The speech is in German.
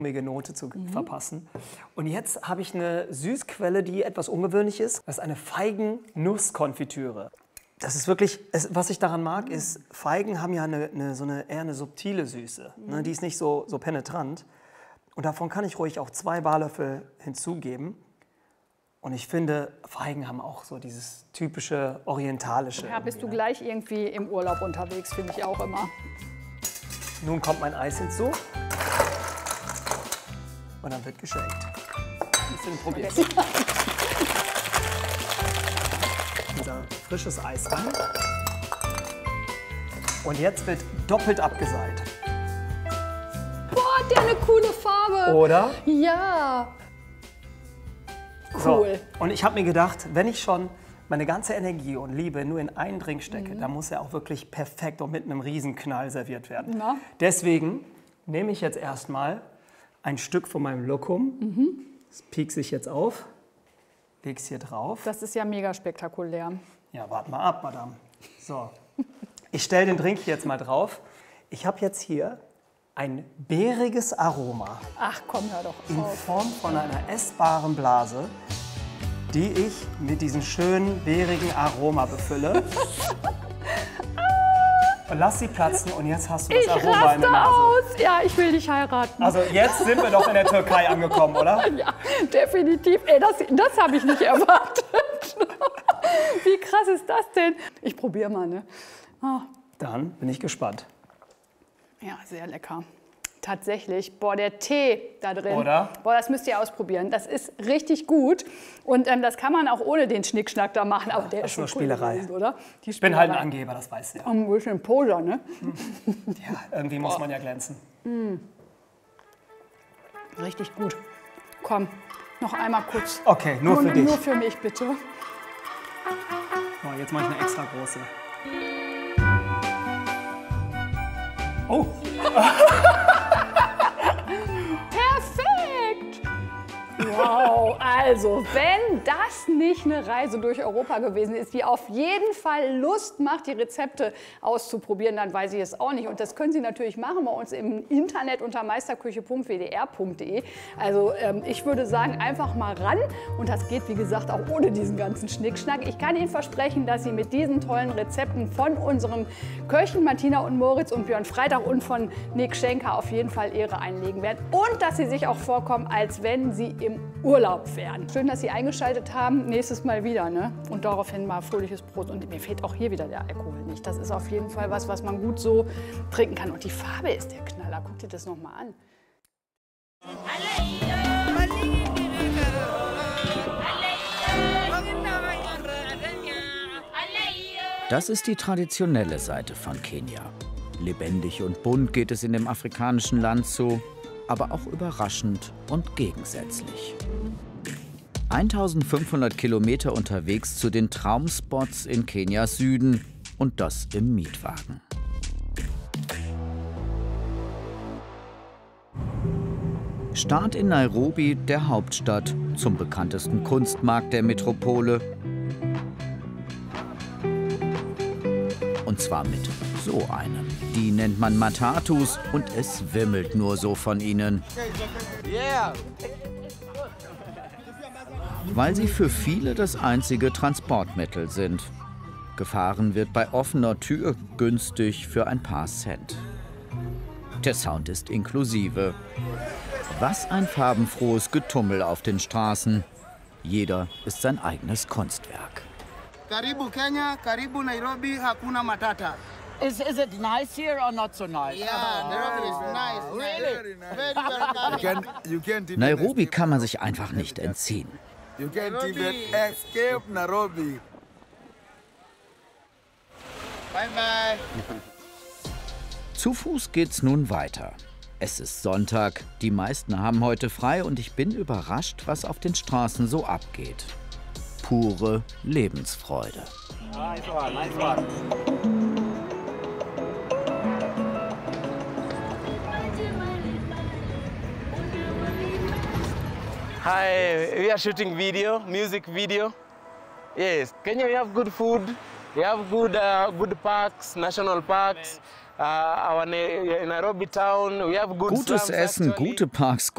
Note zu verpassen. Und jetzt habe ich eine Süßquelle, die etwas ungewöhnlich ist. Das ist eine Feigen-Nuss-Konfitüre. Das ist wirklich, was ich daran mag, ist, Feigen haben ja eher eine subtile Süße. Ne? Die ist nicht so penetrant. Und davon kann ich ruhig auch 2 Barlöffel hinzugeben. Und ich finde, Feigen haben auch so dieses typische orientalische. Ja, bist du gleich irgendwie im Urlaub unterwegs, finde ich auch immer. Nun kommt mein Eis hinzu. Und dann wird geshakt. Ein bisschen probiert. Unser frisches Eis rein. Und jetzt wird doppelt abgeseilt. Boah, hat der eine coole Farbe. Oder? Ja. Cool. So, und ich habe mir gedacht, wenn ich schon meine ganze Energie und Liebe nur in einen Drink stecke, dann muss er auch wirklich perfekt und mit einem Riesenknall serviert werden. Na? Deswegen nehme ich jetzt erstmal ein Stück von meinem Lokum. Das piekse ich jetzt auf, lege es hier drauf. Das ist ja mega spektakulär. Ja, warte mal ab, Madame. So, ich stelle den Drink jetzt mal drauf. Ich habe jetzt hier ein beeriges Aroma. Ach komm, hör doch In auf. Form von einer essbaren Blase, die ich mit diesem schönen beerigen Aroma befülle. Und lass sie platzen und jetzt hast du das Aroma in der Nase. Aus. Ja, ich will dich heiraten. Also jetzt sind wir doch in der Türkei angekommen, oder? Ja, definitiv. Ey, das habe ich nicht erwartet. Wie krass ist das denn? Ich probiere mal, ne? Oh. Dann bin ich gespannt. Ja, sehr lecker. Tatsächlich. Boah, der Tee da drin. Oder? Boah, das müsst ihr ausprobieren. Das ist richtig gut. Und das kann man auch ohne den Schnickschnack da machen. Aber der das ist schon ist nur cool Spielerei. gewesen, oder? Die Ich bin halt ein Angeber, das weißt du ja. Ein bisschen Poser, ne? Ja, irgendwie muss man ja glänzen. Richtig gut. Komm, noch einmal kurz. Okay, nur für dich. Nur für mich, bitte. So, jetzt mache ich eine extra große. Oh! Perfekt! Wow, also wenn das nicht eine Reise durch Europa gewesen ist, die auf jeden Fall Lust macht, die Rezepte auszuprobieren, dann weiß ich es auch nicht. Und das können Sie natürlich machen bei uns im Internet unter meisterküche.wdr.de. Also ich würde sagen, einfach mal ran. Und das geht, wie gesagt, auch ohne diesen ganzen Schnickschnack. Ich kann Ihnen versprechen, dass Sie mit diesen tollen Rezepten von unseren Köchen Martina und Moritz und Björn Freitag und von Nick Schenker auf jeden Fall Ehre einlegen werden. Und dass Sie sich auch vorkommen, als wenn Sie im Urlaub wären. Schön, dass Sie eingeschaltet haben. Nächstes Mal wieder, ne? Und daraufhin mal fröhliches Brot. Und mir fehlt auch hier wieder der Alkohol nicht. Das ist auf jeden Fall was man gut so trinken kann. Und die Farbe ist der Knaller. Guck dir das noch mal an. Das ist die traditionelle Seite von Kenia. Lebendig und bunt geht es in dem afrikanischen Land zu, aber auch überraschend und gegensätzlich. 1500 Kilometer unterwegs zu den Traumspots in Kenias Süden und das im Mietwagen. Start in Nairobi, der Hauptstadt, zum bekanntesten Kunstmarkt der Metropole. Und zwar mit so einem. Die nennt man Matatus und es wimmelt nur so von ihnen. Weil sie für viele das einzige Transportmittel sind. Gefahren wird bei offener Tür günstig für ein paar Cent. Der Sound ist inklusive. Was ein farbenfrohes Getummel auf den Straßen. Jeder ist sein eigenes Kunstwerk. Karibu Kenya, karibu Nairobi, hakuna matata. Is it nice here or not so nice? Yeah, Nairobi is nice. Really? Very nice. Nairobi kann man sich einfach nicht entziehen. You can't even escape Nairobi. Bye bye. Zu Fuß geht's nun weiter. Es ist Sonntag, die meisten haben heute frei und ich bin überrascht, was auf den Straßen so abgeht. Pure Lebensfreude. Nice one, nice one. Hi, we are shooting video, music video. Yes, Kenya, we have good food. We have good parks, national parks. Our Nairobi town, we have good Gutes slums, Essen, actually. gute Parks,